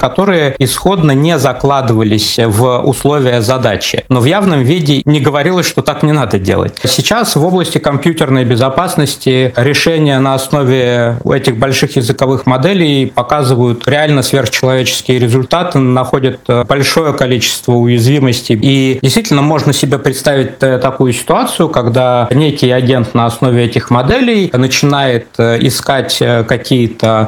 которые исходно не закладывались в условия задачи. Но в явном виде не говорилось, что так не надо делать. Сейчас в области компьютерной безопасности решения на основе этих больших языковых моделей показывают реально сверхчеловеческие результаты, находят большое количество уязвимостей. И действительно можно себе представить такую ситуацию, когда некий агент на основе этих моделей начинает искать какие-то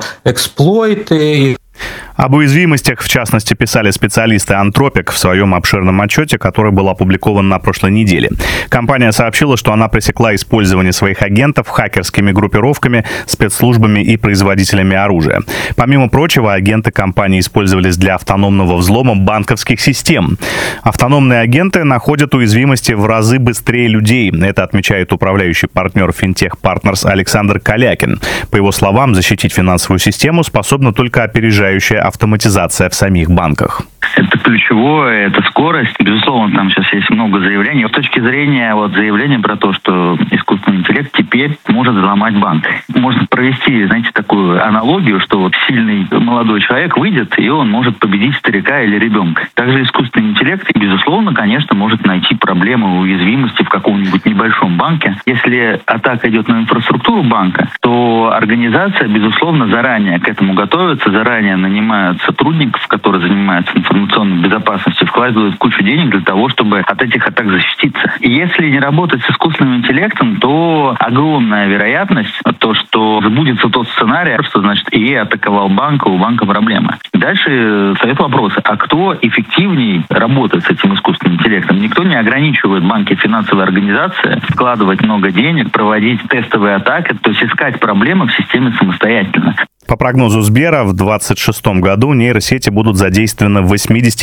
эксплойты. Об уязвимостях, в частности, писали специалисты Anthropic в своем обширном отчете, который был опубликован на прошлой неделе. Компания сообщила, что она пресекла использование своих агентов хакерскими группировками, спецслужбами и производителями оружия. Помимо прочего, агенты компании использовались для автономного взлома банковских систем. Автономные агенты находят уязвимости в разы быстрее людей. Это отмечает управляющий партнер Fintech Partners Александр Калякин. По его словам, защитить финансовую систему способна только опережающая автоматизация в самих банках. Это ключевое, это скорость. Безусловно, там сейчас есть много заявлений. С точки зрения заявления про то, что искусственный интеллект теперь может взломать банк. Можно провести, такую аналогию, что сильный молодой человек выйдет, и он может победить старика или ребенка. Также искусственный интеллект, безусловно, конечно, может найти проблемы, уязвимости в каком-нибудь небольшом банке. Если атака идет на инфраструктуру банка, то организация, безусловно, заранее к этому готовится, заранее нанимают сотрудников, которые занимаются информационной безопасностью, вкладывают кучу денег для того, чтобы от этих атак защититься. И если не работать с искусственным интеллектом, то огромная вероятность, что сбудется тот сценарий, что значит ИЭ атаковал банк, а у банка проблемы. Дальше встает вопрос, а кто эффективнее работает с этим искусственным интеллектом? Никто не ограничивает банки, финансовые организации вкладывать много денег, проводить тестовые атаки, то есть искать проблемы в системе самостоятельно. По прогнозу Сбера, в 2026 году нейросети будут задействованы в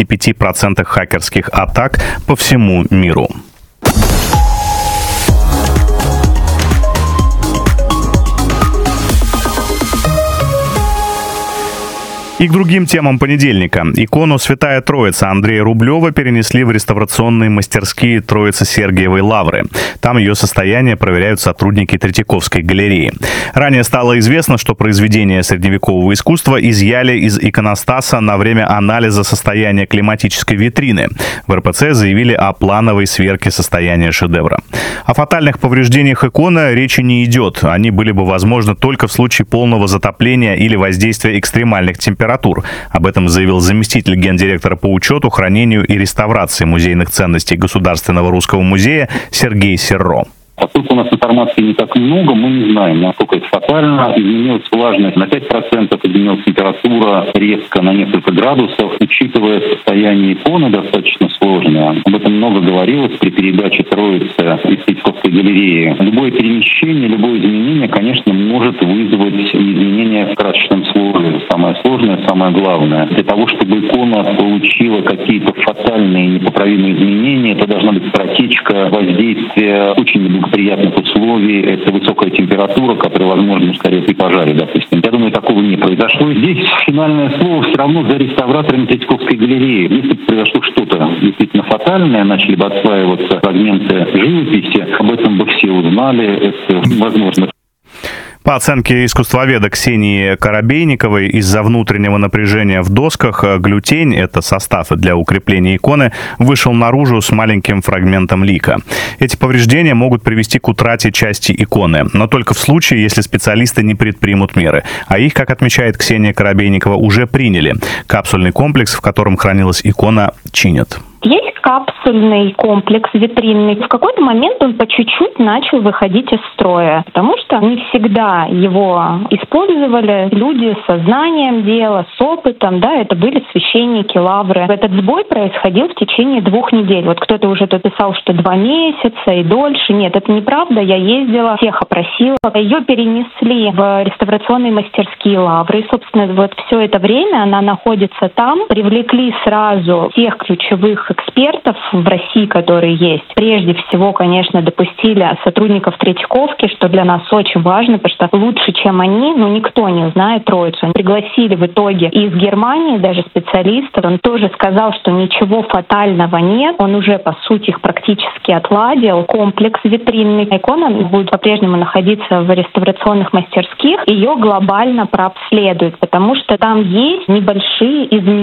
85% хакерских атак по всему миру. И к другим темам понедельника. Икону «Святая Троица» Андрея Рублева перенесли в реставрационные мастерские Троицы-Сергиевой Лавры. Там ее состояние проверяют сотрудники Третьяковской галереи. Ранее стало известно, что произведение средневекового искусства изъяли из иконостаса на время анализа состояния климатической витрины. В РПЦ заявили о плановой сверке состояния шедевра. О фатальных повреждениях иконы речи не идет. Они были бы возможны только в случае полного затопления или воздействия экстремальных температур. Об этом заявил заместитель гендиректора по учету, хранению и реставрации музейных ценностей Государственного русского музея Сергей Серро. Поскольку у нас информации не так много, мы не знаем, насколько это фатально. Изменилась влажность на 5%, изменилась температура резко на несколько градусов. Учитывая состояние иконы достаточно сложное, об этом много говорилось при передаче Троицы из Третьяковской галереи. Любое перемещение, любое изменение, конечно, может вызвать изменения в красочном слое. Самое сложное, самое главное. Для того, чтобы икона получила какие-то фатальные, непоправимые изменения, это должна быть протечка, воздействие очень неблагоприятных условий, это высокая температура, которая, возможно, ускоряет при пожаре, допустим. Я думаю, такого не произошло. Здесь финальное слово все равно за реставраторами Третьяковской галереи. Если бы произошло что-то действительно фатальное, начали бы отслаиваться фрагменты живописи, об этом бы все узнали, это возможно. По оценке искусствоведа Ксении Коробейниковой, из-за внутреннего напряжения в досках глютень, это состав для укрепления иконы, вышел наружу с маленьким фрагментом лика. Эти повреждения могут привести к утрате части иконы, но только в случае, если специалисты не предпримут меры. А их, как отмечает Ксения Коробейникова, уже приняли. Капсульный комплекс, в котором хранилась икона, чинят. Есть капсульный комплекс витринный. В какой-то момент он по чуть-чуть начал выходить из строя, потому что не всегда его использовали люди со знанием дела, с опытом, это были священники лавры. Этот сбой происходил в течение 2 недель. Кто-то уже тут писал, что 2 месяца и дольше. Нет, это неправда. Я ездила, всех опросила. Ее перенесли в реставрационные мастерские лавры. И, собственно, все это время она находится там. Привлекли сразу всех ключевых экспертов в России, которые есть. Прежде всего, конечно, допустили сотрудников Третьяковки, что для нас очень важно, потому что лучше, чем они, никто не знает Троицу. Пригласили в итоге из Германии даже специалистов. Он тоже сказал, что ничего фатального нет. Он уже, по сути, их практически отладил. Комплекс витринный. Икона будет по-прежнему находиться в реставрационных мастерских. Ее глобально прообследуют, потому что там есть небольшие изменения